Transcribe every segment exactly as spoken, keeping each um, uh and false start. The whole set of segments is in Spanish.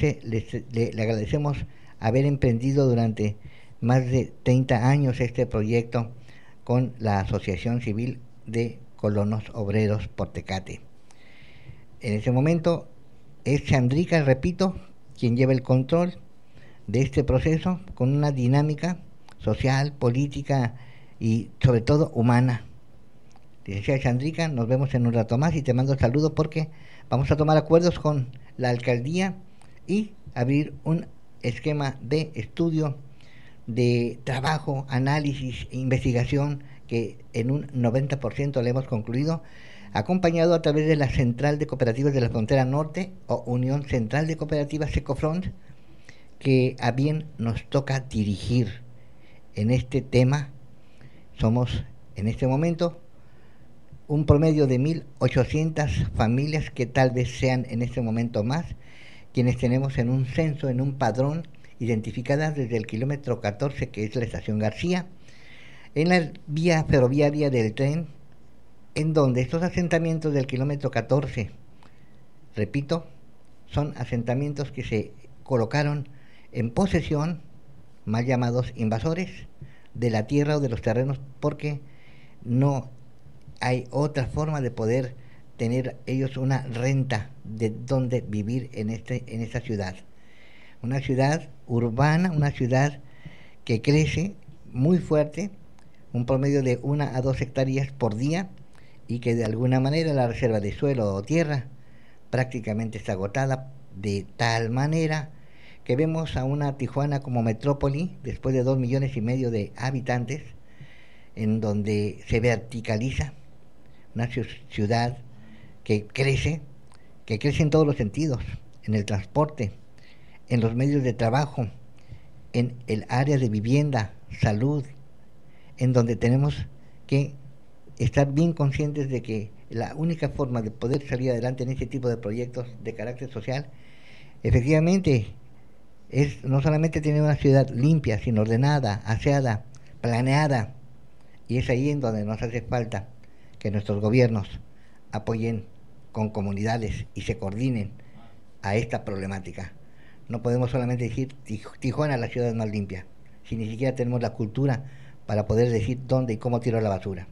realmente les, le, le agradecemos haber emprendido durante más de treinta años este proyecto con la Asociación Civil de Colonos Obreros por Tecate. En ese momento es Chandrika, repito, quien lleva el control de este proceso con una dinámica social, política y sobre todo humana. Licenciada Chandrika, nos vemos en un rato más y te mando saludos porque vamos a tomar acuerdos con la alcaldía y abrir un esquema de estudio, de trabajo, análisis e investigación que en un noventa por ciento le hemos concluido, acompañado a través de la Central de Cooperativas de la Frontera Norte o Unión Central de Cooperativas Secofront, que a bien nos toca dirigir en este tema. Somos en este momento un promedio de mil ochocientas familias, que tal vez sean en este momento más, quienes tenemos en un censo, en un padrón, identificadas desde el kilómetro catorce, que es la estación García, en la vía ferroviaria del tren, en donde estos asentamientos del kilómetro catorce, repito, son asentamientos que se colocaron en posesión, mal llamados invasores, de la tierra o de los terrenos, porque no hay otra forma de poder tener ellos una renta de donde vivir en este en esta ciudad. Una ciudad urbana, una ciudad que crece muy fuerte, un promedio de una a dos hectáreas por día, y que de alguna manera la reserva de suelo o tierra prácticamente está agotada, de tal manera que vemos a una Tijuana como metrópoli después de dos millones y medio de habitantes, en donde se verticaliza una ciudad que crece, que crece en todos los sentidos, en el transporte, en los medios de trabajo, en el área de vivienda, salud, en donde tenemos que estar bien conscientes de que la única forma de poder salir adelante en este tipo de proyectos de carácter social, efectivamente, es no solamente tener una ciudad limpia, sino ordenada, aseada, planeada, y es ahí en donde nos hace falta que nuestros gobiernos apoyen con comunidades y se coordinen a esta problemática. No podemos solamente decir Tijuana, la ciudad más limpia, si ni siquiera tenemos la cultura para poder decir dónde y cómo tirar la basura.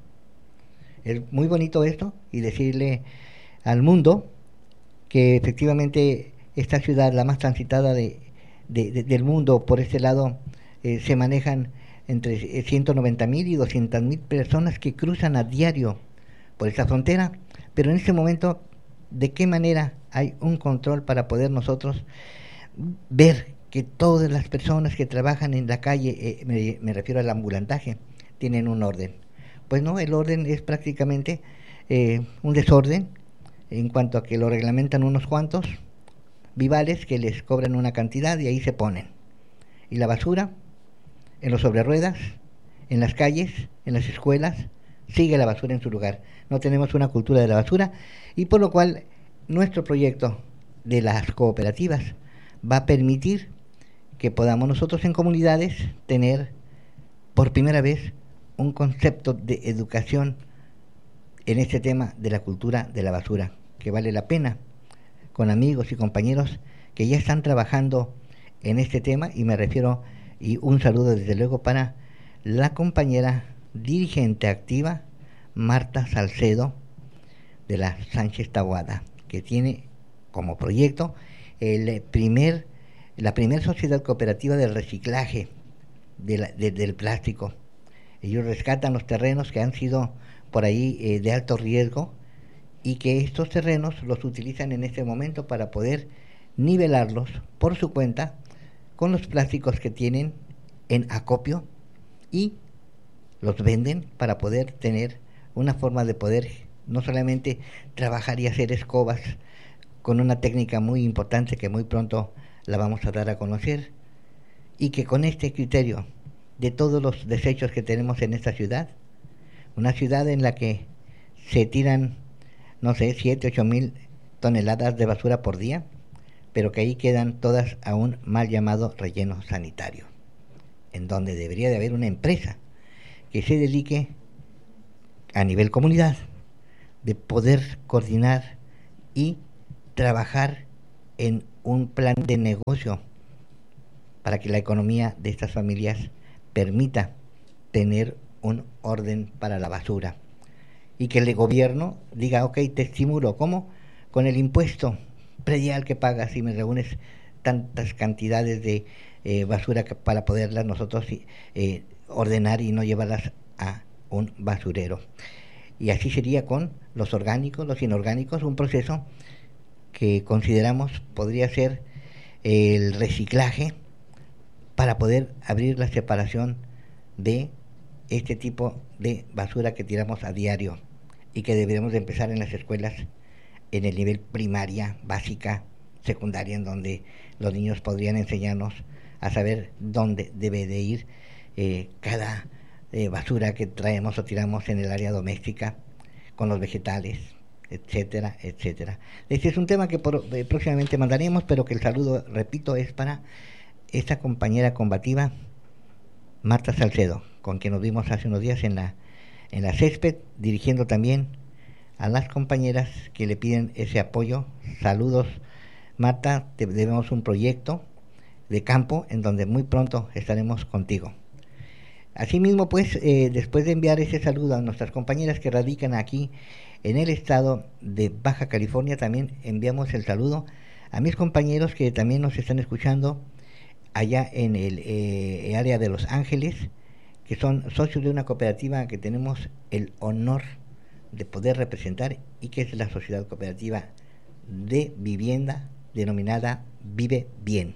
Es muy bonito esto, y decirle al mundo que efectivamente esta ciudad, la más transitada de, de, de, del mundo, por este lado eh, se manejan entre ciento noventa mil y doscientas mil personas que cruzan a diario por esta frontera, pero en este momento, ¿de qué manera hay un control para poder nosotros ver que todas las personas que trabajan en la calle, eh, me, me refiero al ambulantaje, tienen un orden? Pues no, el orden es prácticamente eh, un desorden, en cuanto a que lo reglamentan unos cuantos vivales que les cobran una cantidad y ahí se ponen. Y la basura, en los sobreruedas, en las calles, en las escuelas, sigue la basura en su lugar. No tenemos una cultura de la basura, y por lo cual nuestro proyecto de las cooperativas va a permitir que podamos nosotros en comunidades tener por primera vez un concepto de educación en este tema de la cultura de la basura, que vale la pena, con amigos y compañeros que ya están trabajando en este tema, y me refiero, y un saludo desde luego para la compañera dirigente activa Marta Salcedo de la Sánchez Taboada, que tiene como proyecto el primer, la primera sociedad cooperativa del reciclaje de la, de, del plástico. Ellos rescatan los terrenos que han sido por ahí eh, de alto riesgo, y que estos terrenos los utilizan en este momento para poder nivelarlos por su cuenta con los plásticos que tienen en acopio, y los venden para poder tener una forma de poder no solamente trabajar y hacer escobas con una técnica muy importante que muy pronto la vamos a dar a conocer, y que con este criterio de todos los desechos que tenemos en esta ciudad, una ciudad en la que se tiran, no sé, siete, ocho mil toneladas de basura por día, pero que ahí quedan todas a un mal llamado relleno sanitario, en donde debería de haber una empresa que se dedique a nivel comunidad de poder coordinar y trabajar en un plan de negocio para que la economía de estas familias permita tener un orden para la basura y que el gobierno diga, ok, te estimulo, ¿cómo? Con el impuesto predial que pagas y me reúnes tantas cantidades de eh, basura que, para poderlas nosotros eh, ordenar y no llevarlas a un basurero. Y así sería con los orgánicos, los inorgánicos, un proceso que consideramos podría ser el reciclaje para poder abrir la separación de este tipo de basura que tiramos a diario y que deberíamos de empezar en las escuelas en el nivel primaria, básica, secundaria, en donde los niños podrían enseñarnos a saber dónde debe de ir eh, cada eh, basura que traemos o tiramos en el área doméstica, con los vegetales, etcétera, etcétera. Este es un tema que por, eh, próximamente mandaremos, pero que el saludo, repito, es para esta compañera combativa, Marta Salcedo, con quien nos vimos hace unos días en la, en la césped, dirigiendo también a las compañeras que le piden ese apoyo. Saludos, Marta, te debemos un proyecto de campo en donde muy pronto estaremos contigo. Asimismo, pues, eh, después de enviar ese saludo a nuestras compañeras que radican aquí en el estado de Baja California, también enviamos el saludo a mis compañeros que también nos están escuchando allá en el eh, área de Los Ángeles, que son socios de una cooperativa que tenemos el honor de poder representar y que es la Sociedad Cooperativa de Vivienda denominada Vive Bien.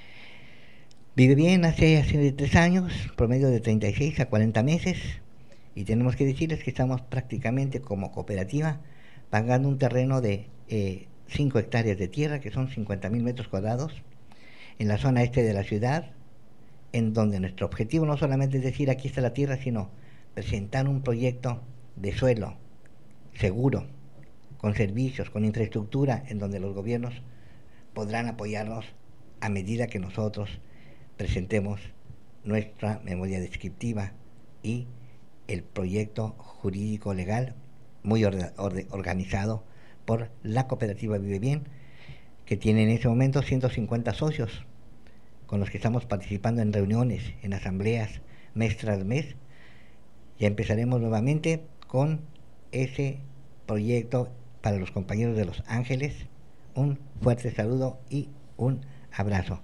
Vive Bien hace, hace tres años, promedio de treinta y seis a cuarenta meses, y tenemos que decirles que estamos prácticamente como cooperativa pagando un terreno de eh, cinco hectáreas de tierra, que son cincuenta mil metros cuadrados, en la zona este de la ciudad, en donde nuestro objetivo no solamente es decir aquí está la tierra, sino presentar un proyecto de suelo seguro, con servicios, con infraestructura, en donde los gobiernos podrán apoyarnos a medida que nosotros presentemos nuestra memoria descriptiva y el proyecto jurídico legal muy or- or- organizado por la cooperativa Vive Bien, que tiene en ese momento ciento cincuenta socios, con los que estamos participando en reuniones, en asambleas mes tras mes. Ya empezaremos nuevamente con ese proyecto para los compañeros de Los Ángeles. Un fuerte saludo y un abrazo.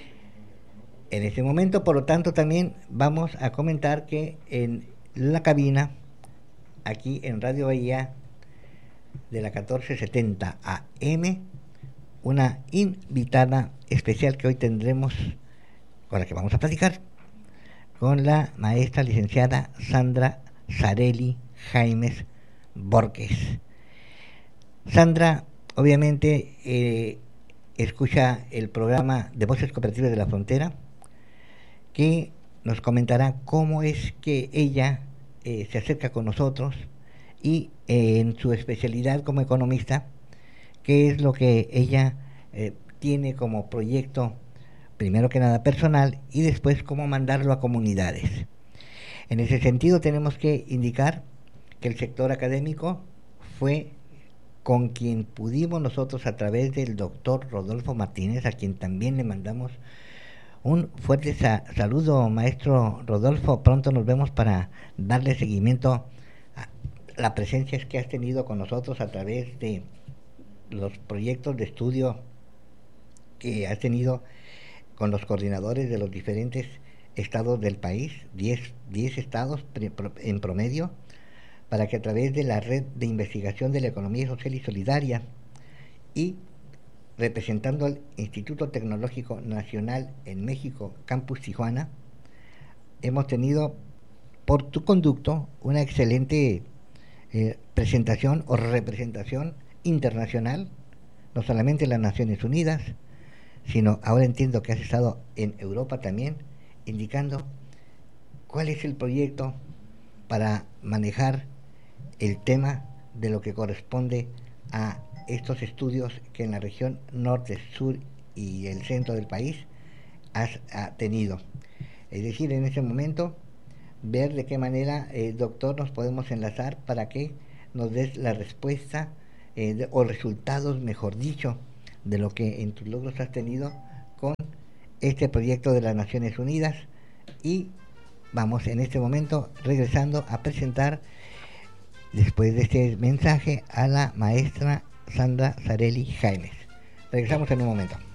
En este momento, por lo tanto, también vamos a comentar que en la cabina, aquí en Radio Bahía de la catorce setenta A M, una invitada especial que hoy tendremos, con la que vamos a platicar, con la maestra licenciada Sandra Sareli Jaimes Borges. Sandra, obviamente, eh, escucha el programa de Voces Cooperativas de la Frontera, que nos comentará cómo es que ella eh, se acerca con nosotros y eh, en su especialidad como economista, qué es lo que ella eh, tiene como proyecto, primero que nada personal, y después cómo mandarlo a comunidades. En ese sentido tenemos que indicar que el sector académico fue con quien pudimos nosotros, a través del doctor Rodolfo Martínez, a quien también le mandamos un fuerte sa- saludo, maestro Rodolfo. Pronto nos vemos para darle seguimiento a la presencia que has tenido con nosotros a través de los proyectos de estudio que has tenido con los coordinadores de los diferentes estados del país, diez estados en promedio, para que a través de la Red de Investigación de la Economía Social y Solidaria y representando al Instituto Tecnológico Nacional en México, Campus Tijuana, hemos tenido por tu conducto una excelente eh, presentación o representación internacional, no solamente en las Naciones Unidas, sino ahora entiendo que has estado en Europa también, indicando cuál es el proyecto para manejar el tema de lo que corresponde a estos estudios que en la región norte, sur y el centro del país has ha tenido. Es decir, en ese momento, ver de qué manera, eh, doctor, nos podemos enlazar para que nos des la respuesta eh, de, o resultados, mejor dicho, de lo que en tus logros has tenido con este proyecto de las Naciones Unidas. Y vamos en este momento regresando a presentar, después de este mensaje, a la maestra Sandra Sareli Jaimes. Regresamos en un momento.